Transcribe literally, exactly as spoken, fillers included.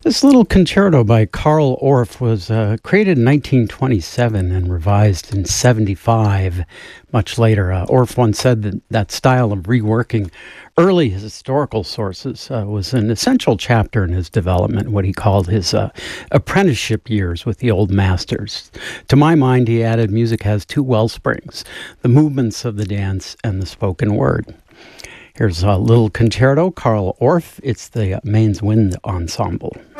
This little concerto by Carl Orff was uh, created in nineteen twenty-seven and revised in seventy-five. Much later, uh, Orff once said that that style of reworking early historical sources uh, was an essential chapter in his development, what he called his uh, apprenticeship years with the old masters. To my mind, he added, music has two wellsprings, the movements of the dance and the spoken word. Here's a little concerto, Carl Orff. It's the Mainz Wind Ensemble.